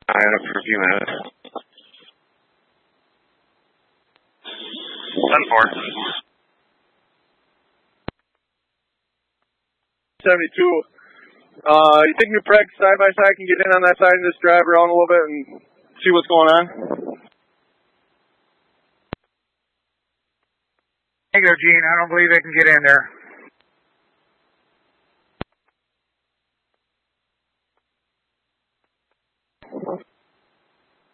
I had it for a few minutes. 10-4. 72. You think New Prague side-by-side can get in on that side and just drive around a little bit and see what's going on? Negative, Gene. I don't believe they can get in there.